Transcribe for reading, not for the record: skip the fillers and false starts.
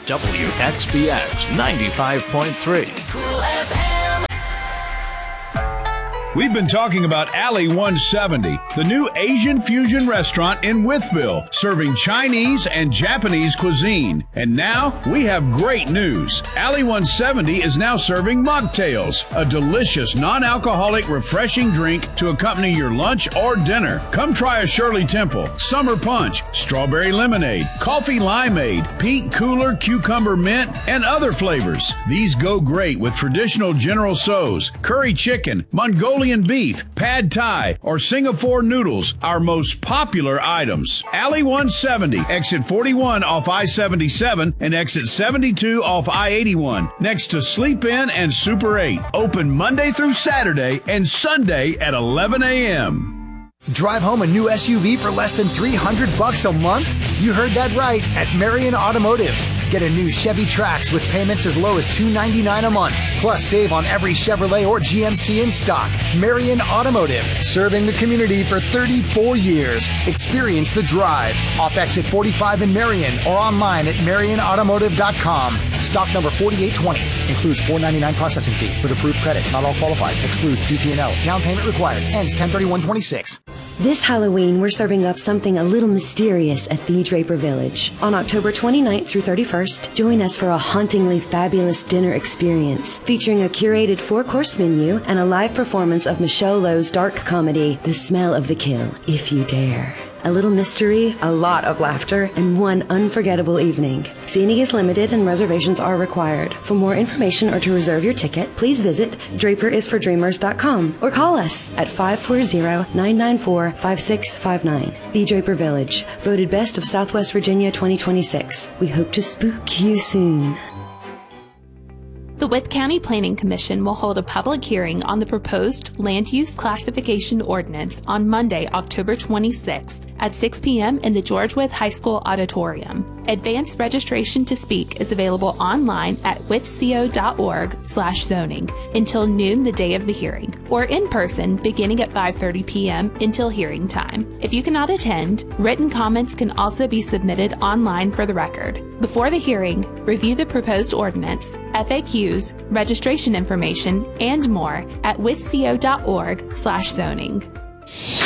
WXBX 95.3. Cool FM. We've been talking about Alley 170, the new Asian fusion restaurant in Wytheville, serving Chinese and Japanese cuisine. And now we have great news. Alley 170 is now serving mocktails, a delicious non-alcoholic refreshing drink to accompany your lunch or dinner. Come try a Shirley Temple, Summer Punch, Strawberry Lemonade, Coffee Limeade, Peak Cooler Cucumber Mint, and other flavors. These go great with traditional General Tso's, curry chicken, Mongolian beef, pad thai, or Singapore noodles, our most popular items. Alley 170, exit 41 off I-77 and exit 72 off I-81, next to Sleep Inn and Super 8. Open Monday through Saturday and Sunday at 11 a.m. Drive home a new SUV for less than $300 a month? You heard that right, at Marion Automotive. Get a new Chevy Trax with payments as low as $299 a month. Plus, save on every Chevrolet or GMC in stock. Marion Automotive, serving the community for 34 years. Experience the drive. Off exit 45 in Marion or online at marionautomotive.com. Stock number 4820. Includes $499 processing fee with approved credit. Not all qualified. Excludes GT&L. Down payment required. Ends 10/31/26. This Halloween, we're serving up something a little mysterious at the Draper Village. On October 29th through 31st, join us for a hauntingly fabulous dinner experience featuring a curated 4-course menu and a live performance of Michelle Lowe's dark comedy, The Smell of the Kill, If You Dare. A little mystery, a lot of laughter, and one unforgettable evening. Seating is limited and reservations are required. For more information or to reserve your ticket, please visit draperisfordreamers.com or call us at 540-994-5659. The Draper Village, voted Best of Southwest Virginia 2026. We hope to spook you soon. The Wythe County Planning Commission will hold a public hearing on the proposed Land Use Classification Ordinance on Monday, October 26th at 6 p.m. in the George Wythe High School Auditorium. Advanced registration to speak is available online at withco.org/zoning until noon the day of the hearing, or in person beginning at 5:30 p.m. until hearing time. If you cannot attend, written comments can also be submitted online for the record. Before the hearing, review the proposed ordinance, FAQs, registration information, and more at withco.org/zoning.